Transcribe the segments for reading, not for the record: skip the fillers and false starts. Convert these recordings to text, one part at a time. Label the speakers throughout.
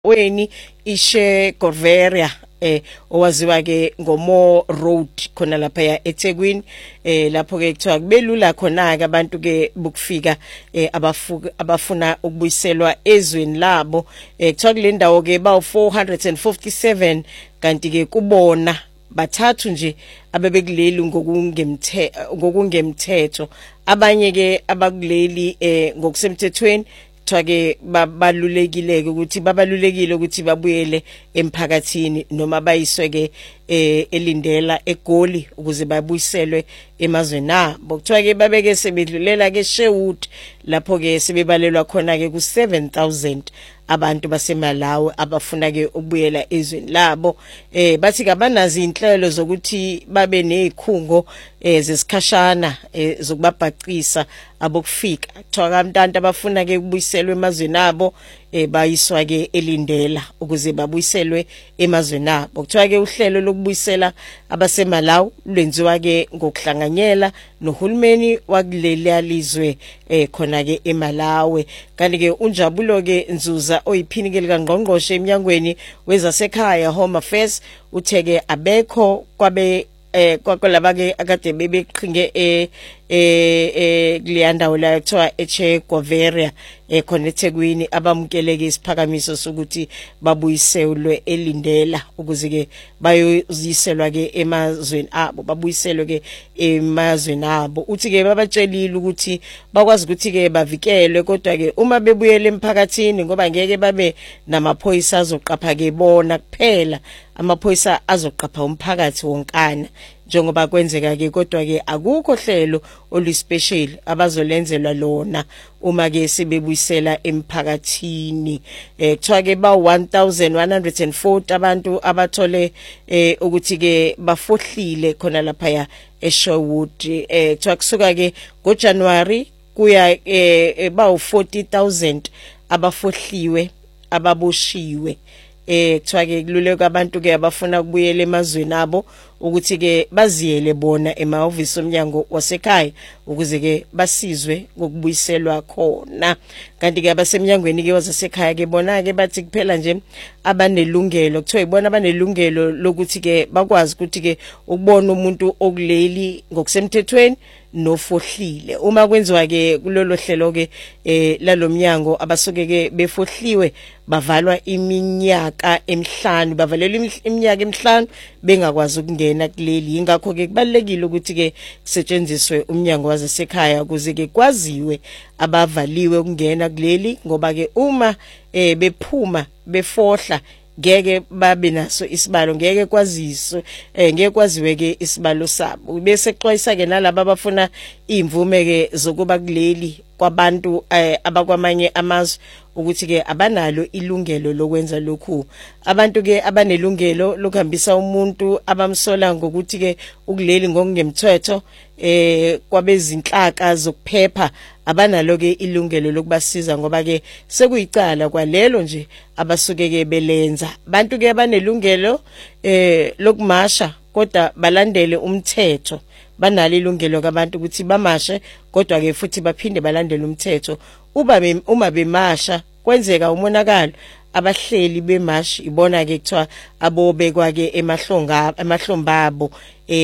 Speaker 1: weni ishe Corveria owaziwa ke ngoMo Road khona lapha ya eThekwini lapho ke kuthiwa kubelula khona ke abantu ke bukufika abafuna ukubuyiselwa ezweni labo kuthiwa kule ndawo ke ba 457 kanti ke kubona bathathu nje abebekuleli ngokungemthetho abanye ke abakuleli ngokusemthethweni ke babalulekile ukuthi babuyele emphakathini noma bayiswe ke elindela eGoli ukuze babuyiselwe emazweni abo kuthiwa ke babeke sebedlulela ke Sherwood lapho ke sebebalelwa khona ke ku 7000 abantu baseMalawi abafuna ke ukubuyela ezweni labo bathi kabanazi inhlelo zokuthi babe nezikhungo zesikhashana zokubabhaqisa abokufika kuthiwa kamntantu abafuna ke ukubuyiselwa emazweni abo bayiswa ke elindela ukuze babuyiselwe emazweni abo kuthiwa ke uhlelo lokubuyisela abaseMalawi lwenziwa ke ngokuhlanganyela nohulumeni wakuleli lizwe khona ke eMalawi kanti ke unjabulo ke Nzuza oyiphini ke likaNgqongqoshe eminyangweni wezasekhaya Home Affairs utheke abekho kwabe kwakolaba ke akade bebeqhinge kuleya ndawo la kuthiwa eChe Corveria khona eThekwini abamukeleke isiphakamiso sokuthi babuyiselwe elindela ukuze ke bayoziselwa ke emazweni abo babuyiselwe ke emazweni abo uthi ke babatshelile ukuthi bakwazi ukuthi ke bavikelwe kodwa ke uma bebuyele emphakathini ngoba ngeke babe namaphoyisa azoqapha ke bona kuphela amaphoyisa azoqapha umphakathi wonkana njengoba kwenzeka ke kodwa ke akukho hlelo oluspecial abazolenzelwa lona uma ke sebebuyisela emphakathini kuthiwa ke ba 1140 abantu abathole ukuthi ke bafohlile khona lapha ya eSherwood kuthiwa kusuka ke ngoJanuary kuya ba 40000 abafohliwe ababoshiwe kuthiwa ke kululeka abantu ke abafuna ukubuyela emazweni abo ukuthi ke baziyele bona emahhovisi omnyango wasekhaya ukuze ke basizwe ngokubuyiselwa khona kanti ke abasemnyangweni ke wasekhaya ke bona ke bathi kuphela nje abanelungelo kuthiwa ibona abanelungelo lokuthi ke bakwazi ukuthi ke ukubona umuntu okuleli ngokusemthethweni nofohlile uma kwenziwa ke kulolo hlelo ke lalomnyango abasuke ke befohliwe bavalwa iminyaka emihlanu bavalelwa iminyaka emihlanu bengakwazi ukungena kuleli ingakho ke kubalekile ukuthi ke kusetshenziswe umnyango wasekhaya ukuze ke kwaziwe abavaliwe ukungena kuleli ngoba ke uma bephuma befohla ngeke babe naso isibalo ngeke kwaziswe ngeke kwaziwe ke isibalo sabo bese xwayisa ke nalabo abafuna imvume ke zokuba kuleli kwabantu abakwamanye amazwe ukuthi ke abanalo ilungelo lokwenza lokhu abantu ke abanelungelo lokuhambisa umuntu abamsola ngokuthi ke ukuleli ngokungemthetho kwabezinhlaka zokuphepha abanalo ke ilungelo lokubasiza ngoba ke sekuyicala kwalelo nje abasuke ke belenza abantu ke abanelungelo lokumasha kodwa balandele umthetho banalo ilungelo kabantu ukuthi bamashe kodwa ke futhi baphinde balandele umthetho uma bemasha kwenzeka umonakalo abahleli bemashi ibona ke kuthiwa abobekwa ke emahlombabo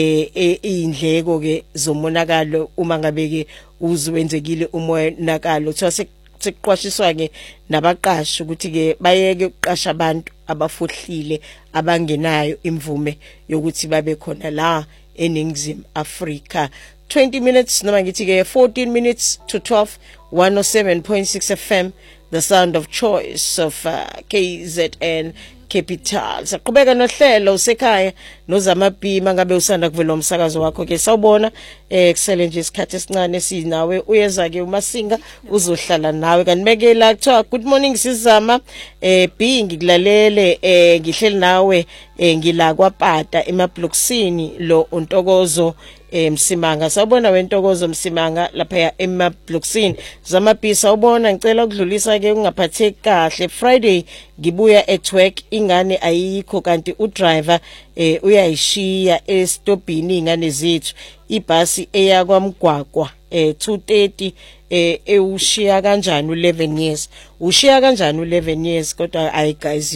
Speaker 1: indleko ke zomonakalo uma ngabe ke uzwenzekile umonakalo kuthiwa sekuqwashiswa ke nabaqashi ukuthi ke bayeke ukuqasha abantu abafohlile abangenayo imvume yokuthi babe khona la eNingizimu Afrika 20 minutes noma ngithi ke 14 minutes to 12 107.6 FM the sound of choice of KZN Capital saqhubeka nohlelo usekhaya nozamabhima ngabe usanda kuvela umsakazo wakho ke sawubona kusele nje isikhathi esincane sinawe uyeza ke uMasinga uzohlala nawe kanibekela kuthiwa good morning sizama B ngikulalele ngihleli nawe ngila kwaPata eMabloksini lo Ntokozo Msimanga sawubona wentokozo Msimanga lapha eMabloksini zamabhisa ubona ngicela ukudlulisa ke ungaphatheki kahle Friday ngibuya at work ingane ayikho kanti udriver uyayishiya estopini ingane zethu ibhasi eya kwaMgwagwa 2:30 ewushiya kanjani u11 years ushiya kanjani u11 years kodwa ay guys